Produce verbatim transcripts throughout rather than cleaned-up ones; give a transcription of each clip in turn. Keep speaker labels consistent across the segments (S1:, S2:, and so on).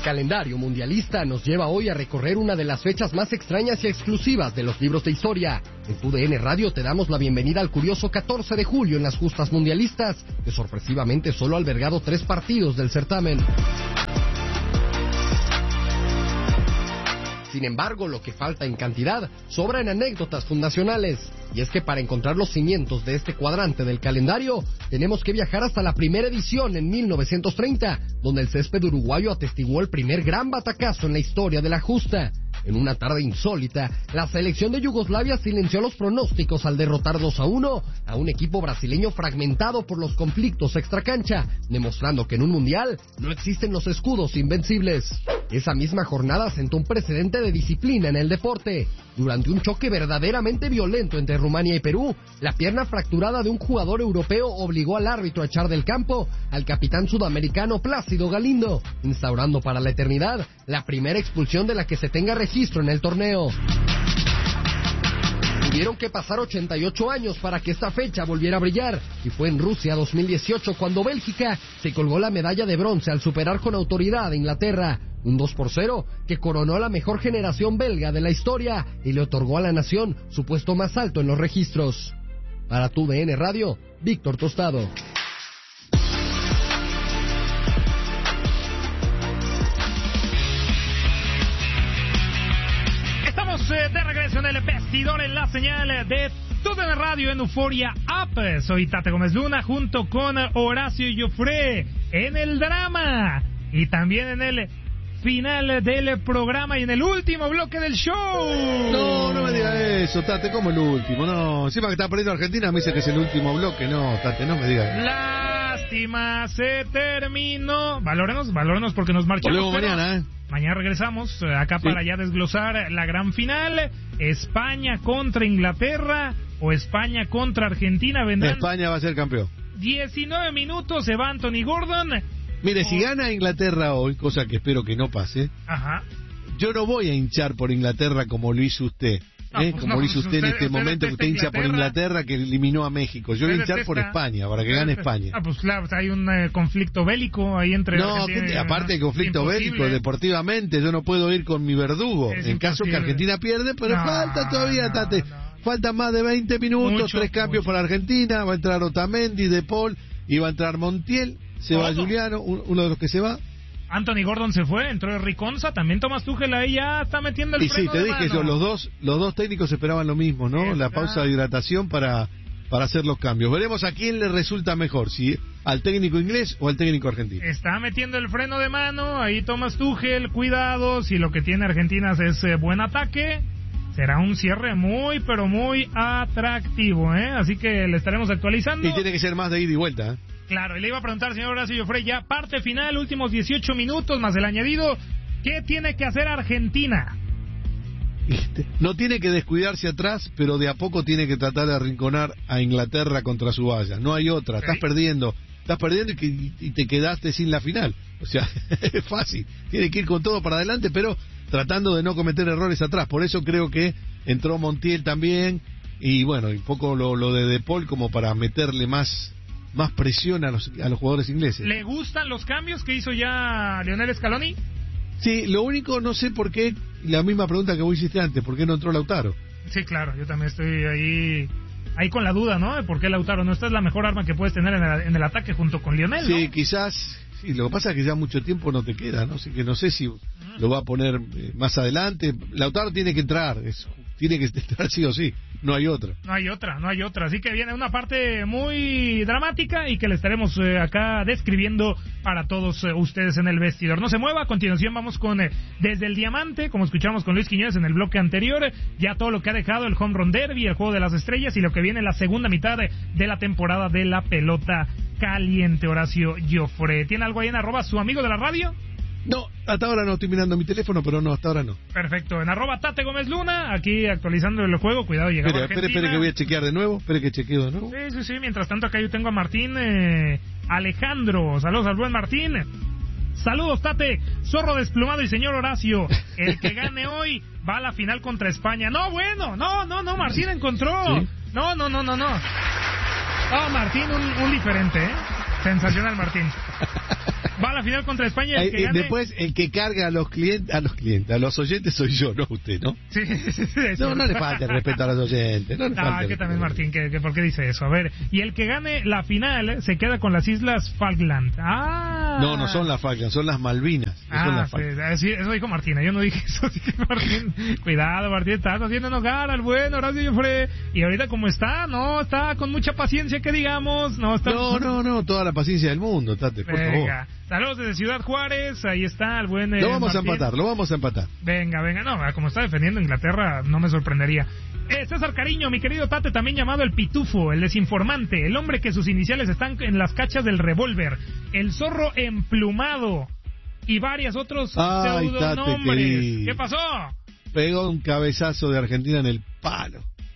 S1: calendario mundialista nos lleva hoy a recorrer una de las fechas más extrañas y exclusivas de los libros de historia. En T U D N Radio te damos la bienvenida al curioso catorce de julio en las justas mundialistas, que sorpresivamente solo ha albergado tres partidos del certamen. Sin embargo, lo que falta en cantidad sobra en anécdotas fundacionales. Y es que para encontrar los cimientos de este cuadrante del calendario, tenemos que viajar hasta la primera edición en mil novecientos treinta, donde el césped uruguayo atestiguó el primer gran batacazo en la historia de la justa. En una tarde insólita, la selección de Yugoslavia silenció los pronósticos al derrotar dos a uno a un equipo brasileño fragmentado por los conflictos extracancha, demostrando que en un mundial no existen los escudos invencibles. Esa misma jornada sentó un precedente de disciplina en el deporte. Durante un choque verdaderamente violento entre Rumania y Perú, la pierna fracturada de un jugador europeo obligó al árbitro a echar del campo al capitán sudamericano Plácido Galindo, instaurando para la eternidad la primera expulsión de la que se tenga registro en el torneo. Tuvieron que pasar ochenta y ocho años para que esta fecha volviera a brillar, y fue en Rusia dos mil dieciocho cuando Bélgica se colgó la medalla de bronce al superar con autoridad a Inglaterra, un dos por cero que coronó a la mejor generación belga de la historia y le otorgó a la nación su puesto más alto en los registros. Para T U D N Radio, Víctor Tostado.
S2: De regreso en el vestidor en la señal de T U D N Radio en Euforia App. Soy Tate Gómez Luna junto con Horacio Joffre en el drama y también en el final del programa y en el último bloque del show.
S3: No, no me digas eso, Tate, como el último. No, encima que está perdiendo Argentina me dice que es el último bloque. No, Tate, no me digas.
S2: Lástima, se terminó. Valórenos, valórenos porque nos marchamos.
S3: Volvemos mañana, ¿eh?
S2: Mañana regresamos acá sí. Para ya desglosar la gran final. España contra Inglaterra o España contra Argentina. Vendrán
S3: España va a ser campeón.
S2: diecinueve minutos, se va Anthony Gordon.
S3: Mire, oh. si gana Inglaterra hoy, cosa que espero que no pase,
S2: Ajá.
S3: yo no voy a hinchar por Inglaterra como lo hizo usted.
S2: No,
S3: ¿Eh?
S2: pues
S3: como
S2: no,
S3: lo hizo usted, usted en este usted momento que usted hincha por Inglaterra que eliminó a México. Yo voy a hinchar detesta. por España, para que gane España.
S2: Ah, pues claro, hay un eh, conflicto bélico ahí entre...
S3: No, que, aparte de conflicto imposible. bélico, deportivamente, yo no puedo ir con mi verdugo. Es en imposible. Caso que Argentina pierde, pero no, falta todavía, no, Tate. No. Faltan más de veinte minutos, mucho, tres cambios mucho. Para Argentina. Va a entrar Otamendi, De Paul, y va a entrar Montiel. Se ¿Cómo? va Juliano, uno de los que se va.
S2: Anthony Gordon se fue, entró Riconza, también Tomás Tuchel ahí ya está metiendo el
S3: y
S2: freno
S3: sí, te
S2: de
S3: dije
S2: mano.
S3: yo, los dos, los dos técnicos esperaban lo mismo, ¿no? Está. La pausa de hidratación para, para hacer los cambios. Veremos a quién le resulta mejor, si al técnico inglés o al técnico argentino.
S2: Está metiendo el freno de mano, ahí Tomás Tuchel, cuidado, si lo que tiene Argentina es eh, buen ataque, será un cierre muy, pero muy atractivo, ¿eh? Así que le estaremos actualizando.
S3: Y tiene que ser más de ida y vuelta, ¿eh?
S2: Claro, y le iba a preguntar, señor Horacio Joffre, ya parte final, últimos dieciocho minutos más el añadido, ¿qué tiene que hacer Argentina?
S3: No tiene que descuidarse atrás, pero de a poco tiene que tratar de arrinconar a Inglaterra contra su valla. No hay otra, okay. Estás perdiendo, estás perdiendo y, que, y te quedaste sin la final. O sea, es fácil, tiene que ir con todo para adelante, pero tratando de no cometer errores atrás. Por eso creo que entró Montiel también, y bueno, un poco lo, lo de De Paul como para meterle más... más presión a los, a los jugadores ingleses.
S2: ¿Le gustan los cambios que hizo ya Lionel Scaloni?
S3: Sí, lo único, no sé por qué, la misma pregunta que vos hiciste antes, ¿por qué no entró Lautaro?
S2: Sí, claro, yo también estoy ahí ahí con la duda, ¿no? De por qué Lautaro no. Esta es la mejor arma que puedes tener en el, en el ataque junto con Lionel,
S3: Sí,
S2: ¿no?
S3: quizás, sí, lo que pasa es que ya mucho tiempo no te queda, ¿no? Así que no sé si lo va a poner eh, más adelante. Lautaro tiene que entrar, es, tiene que entrar sí o sí. No hay otra.
S2: No hay otra, no hay otra. Así que viene una parte muy dramática y que le estaremos eh, acá describiendo para todos eh, ustedes en el vestidor. No se mueva, a continuación vamos con eh, Desde el Diamante, como escuchamos con Luis Quiñones en el bloque anterior, eh, ya todo lo que ha dejado el Home Run Derby, el Juego de las Estrellas y lo que viene en la segunda mitad de, de la temporada de la pelota caliente. Horacio Joffre, ¿tiene algo ahí en arroba su amigo de la radio?
S3: No, hasta ahora no estoy mirando mi teléfono, pero no, hasta ahora no.
S2: Perfecto, en arroba Tate Gómez Luna, aquí actualizando el juego, cuidado, llegaba
S3: Argentina. Espere, espere que voy a chequear de nuevo, espere que chequeo de nuevo.
S2: Sí, sí, sí, mientras tanto acá yo tengo a Martín eh, Alejandro, saludos al buen Martín. Saludos, Tate, zorro desplumado y señor Horacio, el que gane hoy va a la final contra España. No, bueno, no, no, no, Martín encontró. ¿Sí? No, no, no, no, no. No, Martín, un, un diferente, ¿eh? Sensacional, Martín. Va a la final contra España. El
S3: eh,
S2: que gane...
S3: Después, el que carga a los clientes, a los clientes, a los oyentes soy yo, no usted, ¿no?
S2: Sí, sí, sí,
S3: no, no le falta el respeto a los oyentes. No, le
S2: no
S3: falta
S2: que también Martín, que, que ¿por qué dice eso? A ver, y el que gane la final se queda con las Islas Falkland. Ah.
S3: No, no son las Falkland, son las Malvinas. No
S2: ah,
S3: son las
S2: Falkland. Sí, eso dijo Martina, yo no dije eso. Dije, Martín, cuidado, Martín, estás haciéndonos ganas, bueno, Horacio Joffre. Y ahorita como está, no, está con mucha paciencia, que digamos, no está...
S3: No, no, no, toda la paciencia del mundo, Tate, por
S2: venga.
S3: favor.
S2: Saludos desde Ciudad Juárez, ahí está el buen... Eh,
S3: lo vamos
S2: Martín.
S3: a empatar, lo vamos a empatar.
S2: Venga, venga, no, como está defendiendo Inglaterra, no me sorprendería. Eh, César Cariño, mi querido Tate, también llamado el Pitufo, el desinformante, el hombre que sus iniciales están en las cachas del revólver, el zorro emplumado y varios otros
S3: Ay,
S2: pseudonombres. ¿Qué pasó?
S3: Pegó un cabezazo de Argentina en el palo.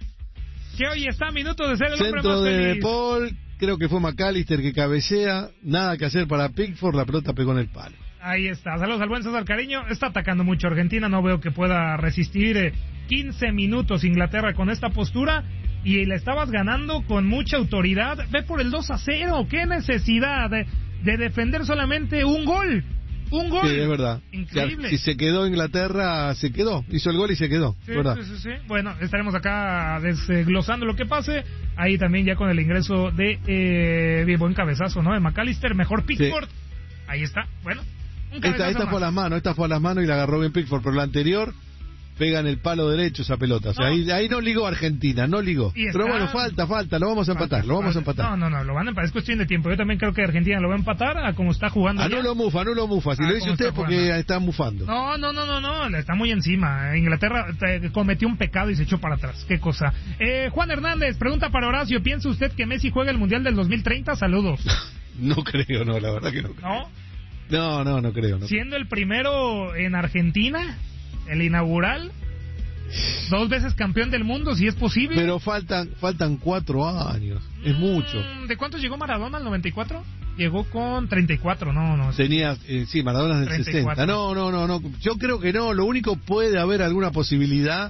S2: Que hoy está a minutos de ser el
S3: Centro
S2: hombre más
S3: de
S2: feliz.
S3: Paul, creo que fue McAllister que cabecea, nada que hacer para Pickford, la pelota pegó en el palo.
S2: Ahí está, saludos al buen César Cariño, está atacando mucho Argentina, no veo que pueda resistir eh, quince minutos Inglaterra con esta postura, y le estabas ganando con mucha autoridad, ve por el dos a cero, qué necesidad de, de defender solamente un gol, un gol.
S3: Sí, es verdad.
S2: Increíble.
S3: Si se quedó Inglaterra, se quedó, hizo el gol y se quedó,
S2: sí,
S3: ¿verdad?
S2: Sí, sí, sí. Bueno, estaremos acá desglosando lo que pase, ahí también ya con el ingreso de, eh, bien buen cabezazo, ¿no? De McAllister, mejor Pickford, sí. Ahí está, bueno.
S3: Esta, esta fue a las manos, esta fue a las manos y la agarró bien Pickford, pero la anterior pega en el palo derecho esa pelota. O sea, no. ahí, ahí no ligó Argentina, no ligó. Pero está... bueno, falta, falta, lo vamos a empatar, falta, lo vamos falta. a empatar.
S2: No, no, no, lo van a empatar, es cuestión de tiempo. Yo también creo que Argentina lo va a empatar a como está jugando.
S3: Ah, no lo mufa, no lo mufa, si ah, lo dice usted porque jugando. Está mufando.
S2: No, no, no, no, no, le está muy encima. Inglaterra te, cometió un pecado y se echó para atrás. Qué cosa. Eh, Juan Hernández, pregunta para Horacio, ¿piensa usted que Messi juega el Mundial del dos mil treinta? Saludos.
S3: No creo, no, la verdad que no creo.
S2: ¿No?
S3: No, no, no creo. No.
S2: Siendo el primero en Argentina, el inaugural, dos veces campeón del mundo, si es posible.
S3: Pero faltan faltan cuatro años, es mm, mucho.
S2: ¿De cuántos llegó Maradona al noventa y cuatro? Llegó con treinta y cuatro, no, no.
S3: Tenía, eh, sí, Maradona del treinta y cuatro. sesenta. No, no, no, no. Yo creo que no. Lo único puede haber alguna posibilidad,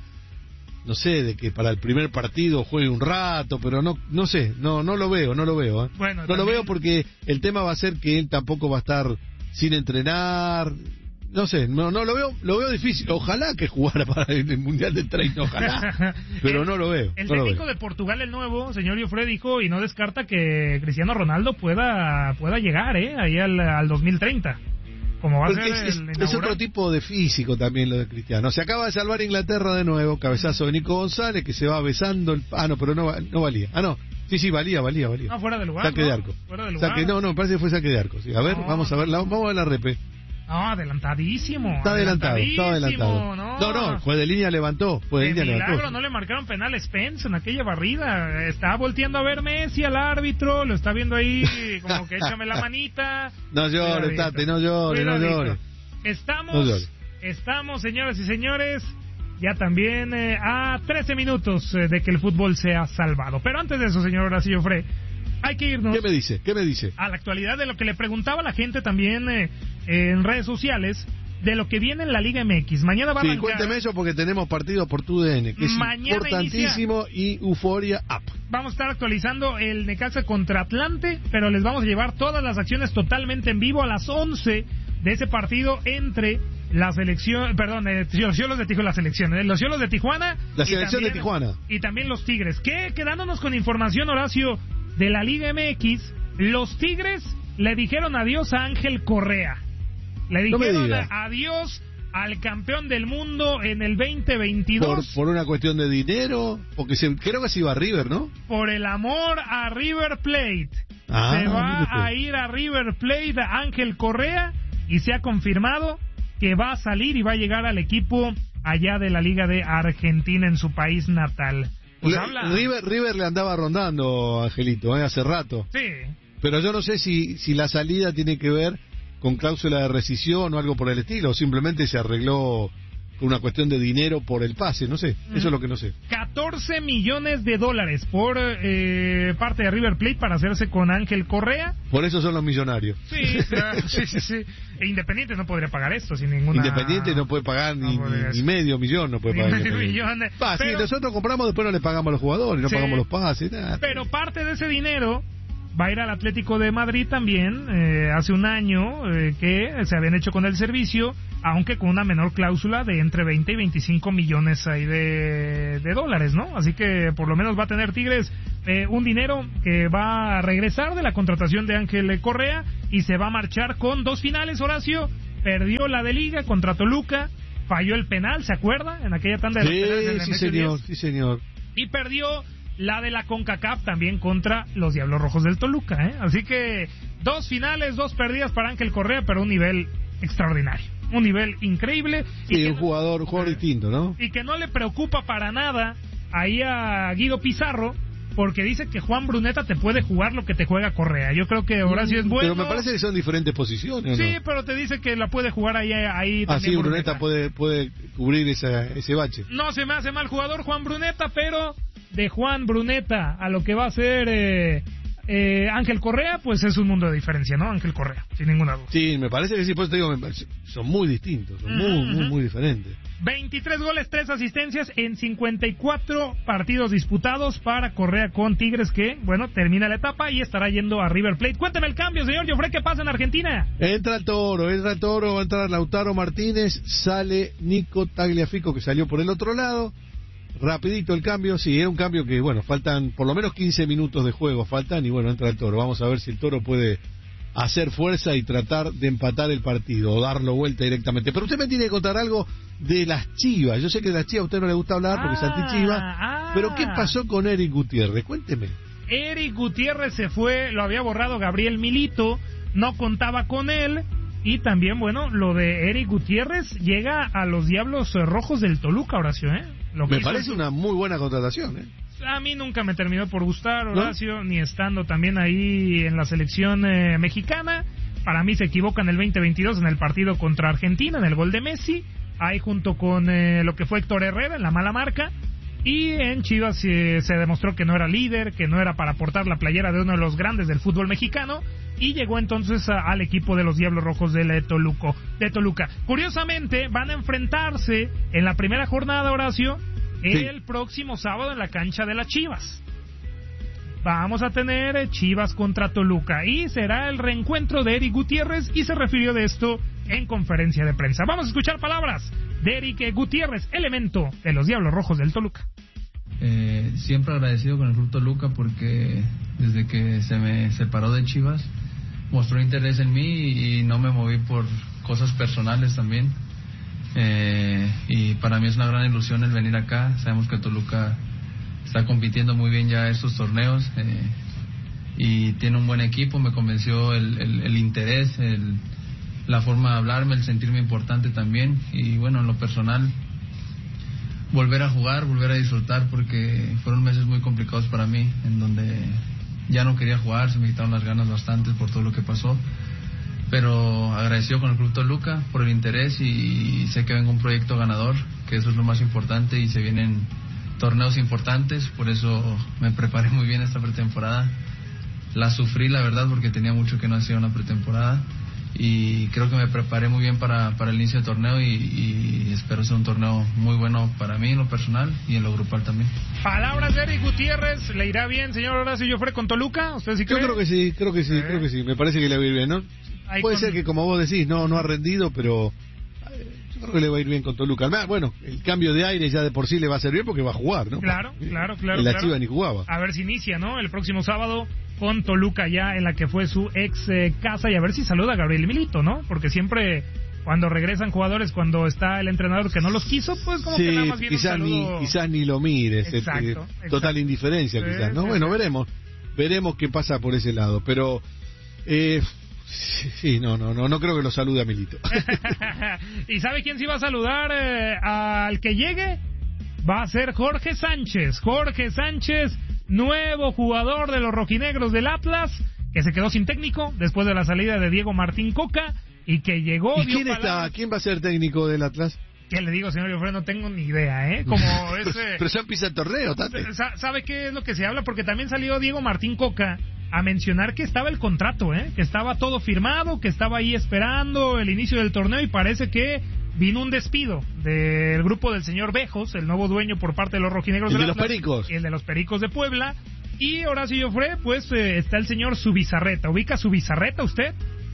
S3: no sé, de que para el primer partido juegue un rato, pero no, no sé, no, no lo veo, no lo veo. ¿eh?
S2: Bueno,
S3: no
S2: también...
S3: lo veo porque el tema va a ser que él tampoco va a estar sin entrenar, no sé, no, no lo veo, lo veo difícil. Ojalá que jugara para el Mundial de treinta, ojalá, pero
S2: el,
S3: no lo veo.
S2: El
S3: no
S2: técnico
S3: veo.
S2: de Portugal, el nuevo, señor Joffre, dijo y no descarta que Cristiano Ronaldo pueda pueda llegar, eh, ahí al, al dos mil treinta. Como va
S3: Porque
S2: a ser
S3: es,
S2: el
S3: es, es otro tipo de físico también lo de Cristiano. Se acaba de salvar Inglaterra de nuevo, cabezazo de Nico González que se va besando el... Ah, no, pero no, no valía. Ah, no. Sí, sí, valía, valía, valía.
S2: No, fuera de lugar.
S3: Saque
S2: ¿no?
S3: de arco.
S2: Fuera de lugar.
S3: Saque, no, no, me parece que fue saque de arco. Sí. A ver, no, vamos a ver, la, vamos a ver la repe.
S2: No, adelantadísimo.
S3: Está adelantado, está adelantado.
S2: No,
S3: no, no, fue de línea, levantó. Fue de, de línea,
S2: milagro,
S3: levantó.
S2: No le marcaron penal Spence en aquella barrida. Está volteando a ver Messi al árbitro, lo está viendo ahí como que échame la manita.
S3: No llores, Tate, no llores, no llores.
S2: Estamos,
S3: no llores.
S2: estamos, señoras y señores, ya también eh, a trece minutos eh, de que el fútbol sea salvado. Pero antes de eso, señor Horacio Joffre, hay que irnos.
S3: ¿Qué me dice? ¿Qué me dice?
S2: A la actualidad de lo que le preguntaba la gente también eh, en redes sociales, de lo que viene en la Liga M X. Mañana va a
S3: sí,
S2: arrancar.
S3: Cuénteme eso porque tenemos partido por tu D N, que es
S2: Mañana
S3: importantísimo inicia... y Euforia App.
S2: Vamos a estar actualizando el Necaxa contra Atlante, pero les vamos a llevar todas las acciones totalmente en vivo a las once de ese partido entre la selección, perdón, eh, los Xolos de Tijuana, la selección, eh, los Xolos de Tijuana.
S3: La selección
S2: también,
S3: de Tijuana.
S2: Y también los Tigres. Que quedándonos con información, Horacio, de la Liga M X, los Tigres le dijeron adiós a Ángel Correa. Le dijeron
S3: no
S2: adiós al campeón del mundo en el veinte veintidós.
S3: ¿Por, por una cuestión de dinero? Porque se, creo que se iba a River, ¿no?
S2: Por el amor a River Plate.
S3: Ah,
S2: se va a ir a River Plate Ángel Correa y se ha confirmado que va a salir y va a llegar al equipo allá de la Liga de Argentina en su país natal. Pues
S3: le,
S2: habla...
S3: River, River le andaba rondando, Angelito, ¿eh? Hace rato.
S2: Sí.
S3: Pero yo no sé si, si la salida tiene que ver con cláusula de rescisión o algo por el estilo, o simplemente se arregló con una cuestión de dinero por el pase, no sé, eso es lo que no sé.
S2: catorce millones de dólares por eh, parte de River Plate para hacerse con Ángel Correa.
S3: Por eso son los millonarios.
S2: Sí, claro, sí, sí, sí. E Independiente no podría pagar esto sin ninguna...
S3: Independiente no puede pagar ni, no ni, ni medio millón, no puede
S2: ni
S3: pagar.
S2: Medio millón.
S3: Va, pero... sí, nosotros compramos, después no le pagamos a los jugadores, no sí, pagamos los pases, nada.
S2: Pero parte de ese dinero va a ir al Atlético de Madrid también, eh, hace un año eh, que se habían hecho con el servicio, aunque con una menor cláusula de entre veinte y veinticinco millones ahí de, de dólares, ¿no? Así que por lo menos va a tener Tigres eh, un dinero que va a regresar de la contratación de Ángel Correa y se va a marchar con dos finales, Horacio. Perdió la de Liga contra Toluca, falló el penal, ¿se acuerda? En aquella tanda de
S3: sí,
S2: los penales
S3: sí, señor, sí, señor.
S2: Y perdió la de la CONCACAF también contra los Diablos Rojos del Toluca, ¿eh? Así que dos finales, dos perdidas para Ángel Correa, pero un nivel extraordinario, un nivel increíble.
S3: Sí,
S2: y que,
S3: un jugador, un jugador distinto, ¿no?
S2: Y que no le preocupa para nada ahí a Guido Pizarro, porque dice que Juan Bruneta te puede jugar lo que te juega Correa. Yo creo que Horacio es bueno.
S3: Pero me parece que son diferentes posiciones,
S2: sí,
S3: ¿no?
S2: pero te dice que la puede jugar ahí, ahí
S3: ah,
S2: también
S3: sí,
S2: Bruneta.
S3: Bruneta puede, puede cubrir esa, ese bache.
S2: No se me hace mal jugador Juan Bruneta, pero de Juan Bruneta a lo que va a ser eh, eh, Ángel Correa, pues es un mundo de diferencia, ¿no? Ángel Correa, sin ninguna duda.
S3: Sí, me parece que sí, por eso te digo, me parece, son muy distintos, son muy, uh-huh. muy, muy diferentes.
S2: veintitrés goles, tres asistencias en cincuenta y cuatro partidos disputados para Correa con Tigres, que, bueno, termina la etapa y estará yendo a River Plate. Cuénteme el cambio, señor Jofre, ¿qué pasa en Argentina?
S3: Entra Toro, entra Toro, va a entrar Lautaro Martínez, sale Nico Tagliafico, que salió por el otro lado. Rapidito el cambio, sí, era un cambio que, bueno, faltan por lo menos quince minutos de juego, faltan, y bueno, entra el Toro. Vamos a ver si el Toro puede hacer fuerza y tratar de empatar el partido o darlo vuelta directamente. Pero usted me tiene que contar algo de las Chivas. Yo sé que de las Chivas a usted no le gusta hablar porque
S2: ah,
S3: es anti-Chivas,
S2: ah.
S3: pero ¿qué pasó con Eric Gutiérrez? Cuénteme.
S2: Eric Gutiérrez se fue, lo había borrado Gabriel Milito, no contaba con él. Y también, bueno, lo de Eric Gutiérrez llega a los Diablos Rojos del Toluca, Horacio, ¿eh? Lo
S3: me parece una muy buena contratación, ¿eh?
S2: A mí nunca me terminó por gustar, Horacio, ¿no? Ni estando también ahí en la selección eh, mexicana. Para mí se equivoca en el veinte veintidós en el partido contra Argentina, en el gol de Messi, ahí junto con eh, lo que fue Héctor Herrera en la mala marca. Y en Chivas eh, se demostró que no era líder, que no era para portar la playera de uno de los grandes del fútbol mexicano, y llegó entonces a, al equipo de los Diablos Rojos de Toluca. de Toluca. Curiosamente, van a enfrentarse en la primera jornada, Horacio, el sí. próximo sábado en la cancha de las Chivas. Vamos a tener Chivas contra Toluca, y será el reencuentro de Eric Gutiérrez, y se refirió de esto en conferencia de prensa. Vamos a escuchar palabras de Eric Gutiérrez, elemento de los Diablos Rojos del Toluca.
S4: Eh, siempre agradecido con el Club Toluca porque desde que se me separó de Chivas mostró interés en mí y no me moví por cosas personales también. Eh, y para mí es una gran ilusión el venir acá. Sabemos que Toluca está compitiendo muy bien ya estos torneos eh, y tiene un buen equipo. Me convenció el, el, el interés, el, la forma de hablarme, el sentirme importante también. Y bueno, en lo personal, volver a jugar, volver a disfrutar, porque fueron meses muy complicados para mí, en donde ya no quería jugar, se me quitaron las ganas bastante por todo lo que pasó, pero agradecido con el Club Toluca por el interés y sé que vengo un proyecto ganador, que eso es lo más importante, y se vienen torneos importantes, por eso me preparé muy bien esta pretemporada. La sufrí, la verdad, porque tenía mucho que no hacía una pretemporada, y creo que me preparé muy bien para, para el inicio del torneo y, y espero ser un torneo muy bueno para mí en lo personal y en lo grupal también.
S2: Palabras de Eric Gutiérrez, ¿le irá bien, señor Horacio Jofre, con Toluca? ¿Usted sí cree?
S3: Yo creo que sí, creo que sí, ¿Eh? creo que sí, me parece que le va a ir bien, ¿no? Ahí Puede con... ser que, como vos decís, no, no ha rendido, pero yo creo que le va a ir bien con Toluca. Además, bueno, el cambio de aire ya de por sí le va a servir porque va a jugar, ¿no?
S2: Claro, claro, claro.
S3: En la
S2: claro.
S3: Chiva ni jugaba.
S2: A ver si inicia, ¿no? El próximo sábado con Toluca, ya en la que fue su ex eh, casa, y a ver si saluda a Gabriel Milito, ¿no? Porque siempre cuando regresan jugadores, cuando está el entrenador que no los quiso, pues como
S3: sí,
S2: que nada más viene
S3: quizás
S2: un saludo...
S3: ni quizás ni lo mires,
S2: exacto,
S3: este,
S2: exacto.
S3: Total indiferencia, sí, quizás, ¿no? Sí, bueno, sí. veremos, veremos qué pasa por ese lado, pero eh, sí, no, no, no, no creo que lo salude a Milito.
S2: ¿Y sabe quién sí va a saludar eh, al que llegue? Va a ser Jorge Sánchez, Jorge Sánchez, nuevo jugador de los rojinegros del Atlas, que se quedó sin técnico después de la salida de Diego Martín Coca, y que llegó...
S3: ¿Y quién está? ¿Quién va a ser técnico del Atlas?
S2: ¿Qué le digo, señor Jofre? No tengo ni idea, ¿eh? Como ese...
S3: Pero ya empieza el torneo, Tate.
S2: ¿Sabe qué es lo que se habla? Porque también salió Diego Martín Coca a mencionar que estaba el contrato, ¿eh? Que estaba todo firmado, que estaba ahí esperando el inicio del torneo, y parece que vino un despido del grupo del señor Bejos, el nuevo dueño por parte de los rojinegros
S3: el
S2: del
S3: de
S2: Atlas,
S3: los Pericos.
S2: y el de los Pericos de Puebla, Y Horacio Joffre, pues eh, está el señor Zubizarreta. ¿Ubica Zubizarreta usted?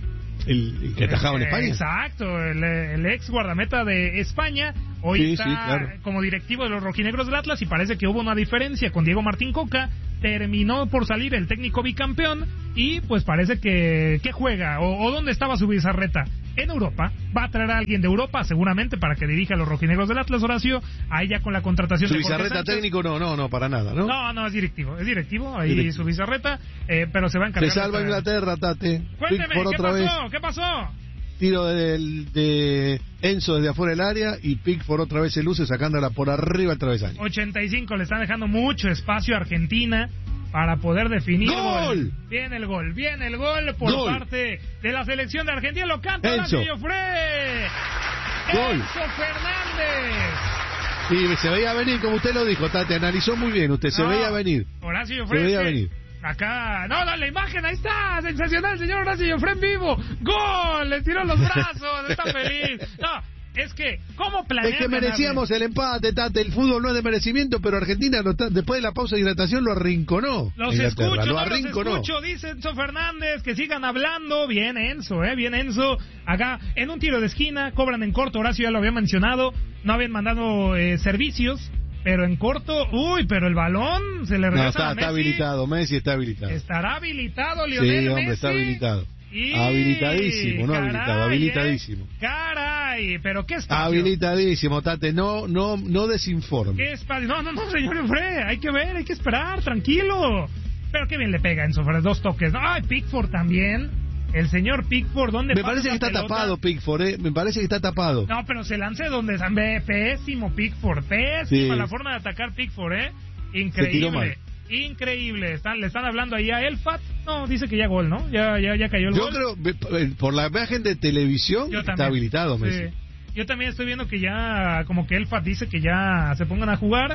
S3: El, el que atajaba en España.
S2: Exacto, el, el ex guardameta de España. Hoy
S3: sí,
S2: está
S3: sí, claro.
S2: como directivo de los rojinegros del Atlas y parece que hubo una diferencia con Diego Martín Coca. Terminó por salir el técnico bicampeón y pues parece que, que juega. O, o ¿dónde estaba Zubizarreta? En Europa. Va a traer a alguien de Europa seguramente para que dirija a los rojinegros del Atlas, Horacio. Ahí ya con la contratación de Jorge
S3: Zubizarreta
S2: Sánchez.
S3: técnico, no, no, no, para nada, ¿no?
S2: No, no, es directivo, es directivo. Ahí
S3: Directivo.
S2: Zubizarreta, eh, pero se va a encargar.
S3: Se salva
S2: de...
S3: Inglaterra, Tate.
S2: Cuénteme,
S3: por
S2: ¿qué
S3: otra
S2: pasó?
S3: vez.
S2: ¿Qué pasó?
S3: Tiro de, de Enzo desde afuera del área y Pickford otra vez se luce sacándola por arriba al travesaño.
S2: ochenta y cinco, le están dejando mucho espacio a Argentina para poder definir.
S3: ¡Gol!
S2: Viene el gol, viene el gol por
S3: ¡Gol!
S2: parte de la selección de Argentina. Lo canta
S3: Enzo.
S2: Horacio Joffre.
S3: ¡Gol!
S2: Enzo Fernández.
S3: Sí, se veía venir, como usted lo dijo, Tate, analizó muy bien usted, se
S2: No,
S3: veía venir.
S2: Horacio Joffre.
S3: Se veía
S2: es que
S3: venir.
S2: Acá, no, no, la imagen, ahí está, sensacional, señor Horacio Joffre en vivo. ¡Gol! Le tiró los brazos, está feliz. No, es que, ¿cómo planear
S3: Es que merecíamos
S2: ganarle?
S3: el empate, Tate. El fútbol no es de merecimiento, pero Argentina, lo está- después de la pausa de hidratación, lo arrinconó.
S2: Los
S3: Inglaterra,
S2: escucho,
S3: lo
S2: no los
S3: arrinconó.
S2: escucho, dice Enzo Fernández, que sigan hablando. Bien Enzo, eh, bien Enzo. Acá, en un tiro de esquina, cobran en corto, Horacio ya lo había mencionado, no habían mandado eh, servicios, pero en corto, uy, pero el balón se le
S3: No,
S2: regresa
S3: está,
S2: a Messi.
S3: está habilitado, Messi está habilitado.
S2: Estará habilitado Lionel
S3: Sí, hombre,
S2: Messi.
S3: está habilitado.
S2: Y...
S3: Habilitadísimo, no
S2: caray,
S3: habilitado,
S2: eh.
S3: habilitadísimo.
S2: Caray, pero qué espacio.
S3: Habilitadísimo, Tate, no, no, no desinforme.
S2: ¿Qué espacio? No, no, no, señor Joffre, hay que ver, hay que esperar, tranquilo. Pero qué bien le pega Enzo Fernández, dos toques. Ay, Pickford también. El señor Pickford, ¿dónde
S3: Me
S2: pasa
S3: parece que
S2: esa
S3: está
S2: pelota?
S3: tapado Pickford, ¿eh? Me parece que está tapado.
S2: No, pero se lance donde se ve. Pésimo Pickford, pésima
S3: Sí.
S2: la forma de atacar Pickford, ¿eh?
S3: Se tiró mal.
S2: Increíble, increíble. Están, le están hablando ahí a Elfat. No, dice que ya gol, ¿no? Ya, ya, ya cayó el
S3: Yo
S2: gol.
S3: creo, ve- por la imagen de televisión,
S2: Yo
S3: está
S2: también.
S3: habilitado
S2: Sí.
S3: Messi.
S2: Yo también estoy viendo que ya, como que Elfat dice que ya se pongan a jugar.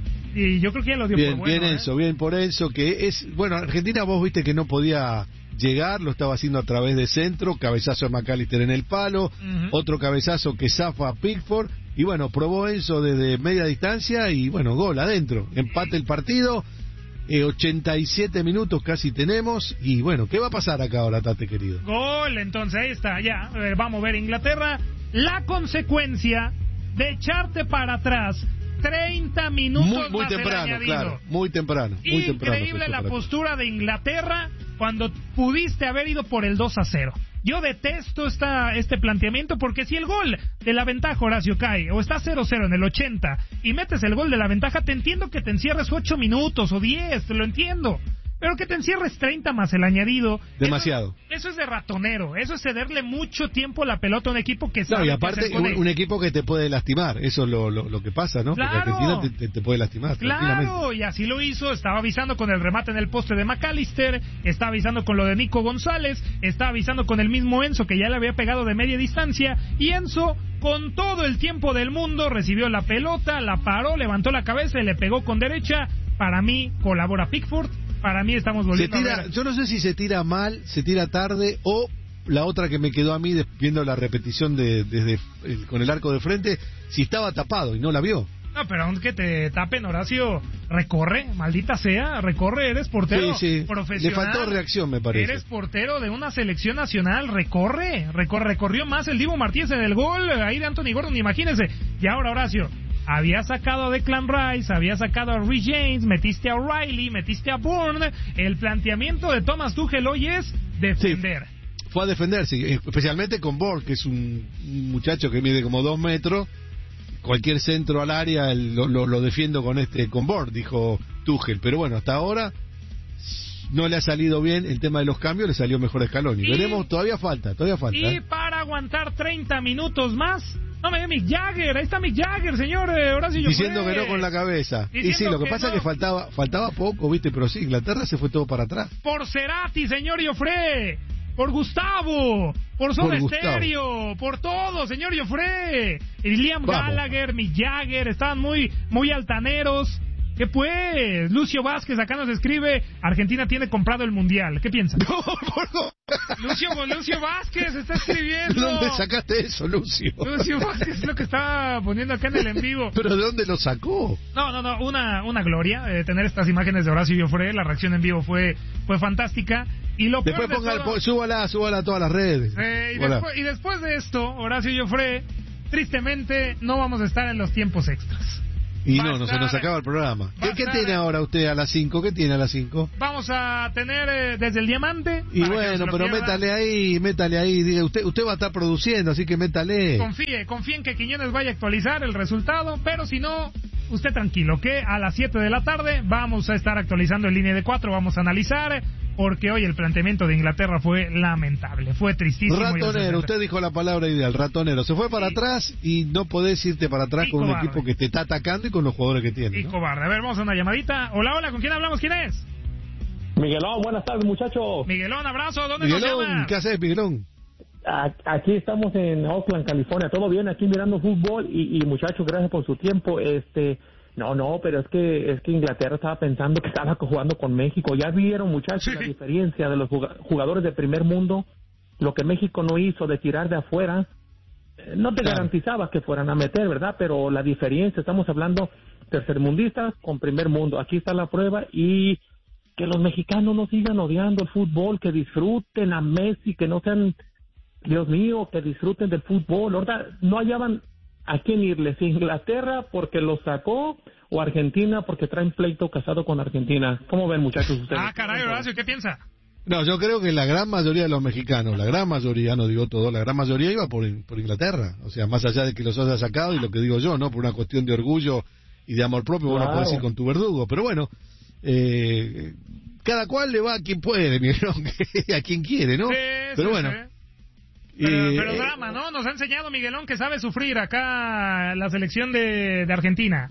S2: Y yo creo que ya lo dio
S3: Bien,
S2: por bueno.
S3: bien
S2: ¿eh?
S3: Enzo, bien por Enzo, que es, bueno, Argentina vos viste que no podía llegar, lo estaba haciendo a través de centro, cabezazo de McAllister en el palo,
S2: Ujú.
S3: otro cabezazo que zafa a Pickford, y bueno, probó Enzo desde media distancia y bueno, gol adentro, empate el partido, eh, ochenta y siete minutos casi tenemos, y bueno, ¿qué va a pasar acá ahora, Tate querido?
S2: Gol, entonces ahí está, ya, eh, vamos a ver Inglaterra, la consecuencia de echarte para atrás treinta minutos
S3: Muy, muy
S2: más el
S3: temprano,
S2: añadido.
S3: claro, muy temprano, muy temprano. se
S2: Increíble
S3: echó
S2: la
S3: para acá.
S2: postura de Inglaterra cuando pudiste haber ido por el dos a cero. Yo detesto esta, este planteamiento porque si el gol de la ventaja, Horacio, cae o está cero cero en el ochenta y metes el gol de la ventaja, te entiendo que te encierres ocho minutos o diez, te lo entiendo. Pero que te encierres treinta más el añadido.
S3: Demasiado.
S2: Eso, eso es de ratonero. Eso es cederle mucho tiempo la pelota a un equipo que sabe
S3: No, y
S2: qué
S3: aparte
S2: hacer con
S3: un,
S2: él.
S3: un equipo que te puede lastimar, eso es lo, lo, lo que pasa, ¿no?
S2: Claro.
S3: Porque Argentina te, te, te puede lastimar.
S2: Claro,
S3: tranquilamente.
S2: y así lo hizo. Estaba avisando con el remate en el poste de McAllister. Está avisando con lo de Nico González. Está avisando con el mismo Enzo que ya le había pegado de media distancia. Y Enzo, con todo el tiempo del mundo, recibió la pelota, la paró, levantó la cabeza y le pegó con derecha. Para mí, colabora Pickford. Para mí estamos
S3: Se
S2: volviendo
S3: tira,
S2: a ver.
S3: yo no sé si se tira mal, se tira tarde o la otra que me quedó a mí de- viendo la repetición de, desde el- con el arco de frente, si estaba tapado y no la vio.
S2: No, pero aunque te tapen, Horacio, recorre, maldita sea, recorre, eres portero
S3: Sí, sí.
S2: profesional.
S3: Le faltó reacción, me parece.
S2: Eres portero de una selección nacional, recorre, recorre, recorrió más el Divo Martínez en el gol, ahí de Anthony Gordon, imagínense. Y ahora, Horacio, había sacado a Declan Rice, había sacado a Rhys James, metiste a O'Reilly, metiste a Bourne. El planteamiento de Thomas Tuchel hoy es defender.
S3: Sí, fue a defenderse, especialmente con Borg, que es un, un muchacho que mide como dos metros. Cualquier centro al área lo, lo, lo defiendo con este con Borg, dijo Tuchel. Pero bueno, hasta ahora no le ha salido bien el tema de los cambios, le salió mejor a Scaloni.
S2: Y-
S3: Veremos, todavía falta, todavía falta.
S2: Y
S3: ¿eh?
S2: para aguantar treinta minutos más, no me dio Mick Jagger, ahí está Mick Jagger, señor eh, Horacio Joffre.
S3: Diciendo que no con la cabeza. Y
S2: Diciendo
S3: sí, lo que,
S2: que
S3: pasa
S2: no.
S3: es que faltaba faltaba poco, ¿viste? Pero sí, Inglaterra se fue todo para atrás.
S2: Por Cerati, señor Joffre, por Gustavo, por Soda
S3: Por Gustavo.
S2: Stereo, por todo, señor Joffre. Y Liam
S3: Vamos.
S2: Gallagher, Mick Jagger, estaban muy, muy altaneros. ¿Qué pues? Lucio Vázquez acá nos escribe, Argentina tiene comprado el Mundial. ¿Qué piensas?
S3: No, por favor.
S2: Lucio, Lucio Vázquez está escribiendo.
S3: ¿De dónde sacaste eso, Lucio?
S2: Lucio Vázquez es lo que está poniendo acá en el en vivo.
S3: ¿Pero de dónde lo sacó?
S2: No, no, no, una, una gloria eh, tener estas imágenes de Horacio Joffre. La reacción en vivo fue, fue fantástica. Y lo
S3: después
S2: peor de
S3: ponga,
S2: todo,
S3: el, súbala, súbala a todas las redes.
S2: Eh, y, después, y después de esto, Horacio Joffre, tristemente no vamos a estar en los tiempos extras.
S3: Y no, no se nos acaba el programa. ¿Qué, ¿Qué tiene ahora usted a las cinco? ¿Qué tiene a las cinco?
S2: Vamos a tener eh, desde el diamante.
S3: Y bueno, pero pierda. métale ahí, métale ahí. Diga, usted usted va a estar produciendo, así que métale.
S2: Confíe, confíe en que Quiñones vaya a actualizar el resultado, pero si no, usted tranquilo, que a las siete de la tarde vamos a estar actualizando en línea de cuatro, vamos a analizar, porque hoy el planteamiento de Inglaterra fue lamentable, fue tristísimo.
S3: Ratonero, usted dijo la palabra ideal, ratonero. Se fue para sí. atrás y no podés irte para atrás y con cobarde. Un equipo que te está atacando y con los jugadores que tiene.
S2: Y
S3: ¿no?
S2: cobarde. A ver, vamos a una llamadita. Hola, hola, ¿con quién hablamos? ¿Quién es?
S5: Miguelón, buenas tardes, muchachos.
S2: Miguelón, abrazo. ¿Dónde
S3: Miguelón,
S2: nos llamas?
S3: ¿qué haces, Miguelón?
S5: Aquí estamos en Oakland, California. Todo bien, aquí mirando fútbol y, y muchachos, gracias por su tiempo. Este... No, no, pero es que es que Inglaterra estaba pensando que estaba jugando con México. Ya vieron, muchachos, sí. la diferencia de los jugadores de primer mundo. Lo que México no hizo de tirar de afuera, eh, no te claro. garantizaba que fueran a meter, ¿verdad? Pero la diferencia, estamos hablando tercermundistas con primer mundo. Aquí está la prueba y que los mexicanos no sigan odiando el fútbol, que disfruten a Messi, que no sean, Dios mío, que disfruten del fútbol. Ahora no hallaban a quién irles, Inglaterra porque lo sacó o Argentina porque traen pleito casado con Argentina. ¿Cómo ven, muchachos, ustedes?
S2: Ah, caray, Horacio, ¿qué piensa?
S3: No, yo creo que la gran mayoría de los mexicanos, la gran mayoría, no digo todo, la gran mayoría iba por, por Inglaterra. O sea, más allá de que los haya sacado y lo que digo yo, ¿no? Por una cuestión de orgullo y de amor propio, claro. Bueno, puedes ir con tu verdugo. Pero bueno, eh, cada cual le va a quien puede, Miguelón, a quien quiere, ¿no?
S2: Sí,
S3: pero
S2: sí,
S3: bueno.
S2: Sí. Pero,
S3: eh,
S2: pero drama, ¿no? Nos ha enseñado Miguelón que sabe sufrir acá la selección de, de Argentina.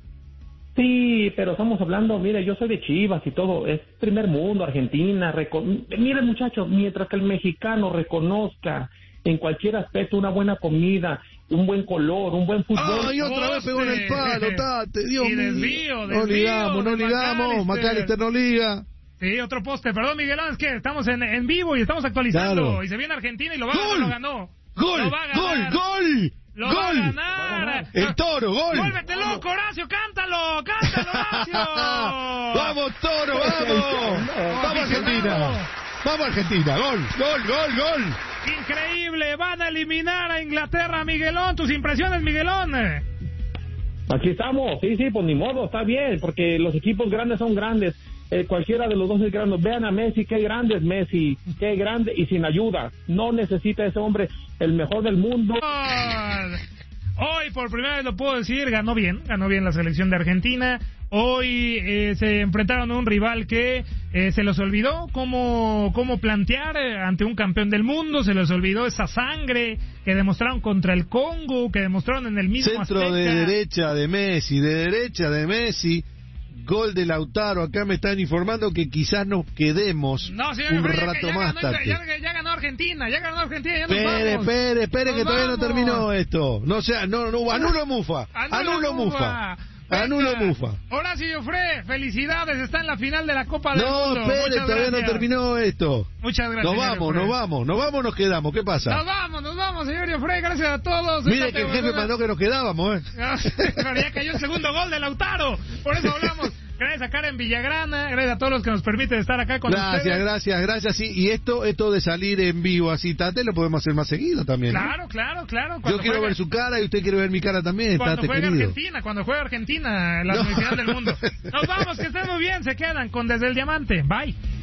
S5: Sí, pero estamos hablando, mire, yo soy de Chivas y todo, es primer mundo, Argentina. Recon... Miren, muchachos, mientras que el mexicano reconozca en cualquier aspecto una buena comida, un buen color, un buen fútbol.
S3: ¡Ay, otra vez pegó en el palo, Tate! ¡Dios mío!
S2: Desvío, desvío,
S3: no ligamos, no ligamos, McAllister no liga.
S2: Sí, otro poste. Perdón, Miguelón, es que estamos en, en vivo y estamos actualizando. Claro. Y se viene Argentina y lo va a ganar, lo ganó.
S3: ¡Gol!
S2: Lo va a ganar.
S3: ¡Gol! ¡Gol!
S2: ¡Lo
S3: ¡Gol!
S2: va a ganar!
S3: ¡El Toro, gol!
S2: ¡Vuélvete loco, Horacio! ¡Cántalo! ¡Cántalo, Horacio!
S3: ¡Vamos, Toro, vamos! ¡Vamos, Argentina! ¡Vamos, Argentina! ¡Gol, gol, gol, gol!
S2: ¡Increíble! Van a eliminar a Inglaterra, Miguelón. ¿Tus impresiones, Miguelón?
S5: Aquí estamos. Sí, sí, pues ni modo, está bien, porque los equipos grandes son grandes. Eh, cualquiera de los dos es grande. Vean a Messi, qué grande es Messi, qué grande y sin ayuda. No necesita ese hombre, el mejor del mundo.
S2: Hoy por primera vez lo puedo decir, ganó bien, ganó bien la selección de Argentina. Hoy eh, se enfrentaron a un rival que eh, se les olvidó cómo, cómo plantear eh, ante un campeón del mundo, se les olvidó esa sangre que demostraron contra el Congo, que demostraron en el mismo
S3: centro
S2: Azteca.
S3: De derecha de Messi, de derecha de Messi. Gol de Lautaro, acá me están informando que quizás nos quedemos
S2: no, señor,
S3: un
S2: ya,
S3: rato
S2: ya,
S3: más
S2: ya,
S3: tarde.
S2: Ya, ya ganó Argentina, ya ganó Argentina, ya nos
S3: Espere,
S2: vamos.
S3: espere, espere,
S2: nos
S3: que todavía
S2: vamos.
S3: no terminó esto. No sea, no, no, anulo Mufa, anulo Mufa. Anulo Mufa.
S2: Horacio Joffre, felicidades, está en la final de la Copa del
S3: no,
S2: Mundo.
S3: No, espere,
S2: Muchas
S3: todavía
S2: gracias.
S3: no terminó esto.
S2: Muchas gracias.
S3: Nos vamos, nos vamos, nos vamos, nos quedamos, ¿qué pasa?
S2: Nos vamos, nos vamos, señor Joffre, gracias a todos.
S3: Mire que el jefe mandó que nos quedábamos, ¿eh?
S2: Pero ya cayó el segundo gol de Lautaro, por eso hablamos. Gracias a Karen Villagrana, gracias a todos los que nos permiten estar acá con
S3: gracias,
S2: ustedes.
S3: Gracias, gracias, sí. Y esto esto de salir en vivo así, Tate, lo podemos hacer más seguido también.
S2: Claro, ¿no? claro, claro.
S3: Yo quiero juegue... ver su cara y usted quiere ver mi cara también,
S2: cuando
S3: Tate,
S2: juegue
S3: querido.
S2: Argentina, cuando juegue Argentina, la
S3: no.
S2: semifinal del mundo. Nos vamos, que estén muy bien, se quedan con Desde el Diamante. Bye.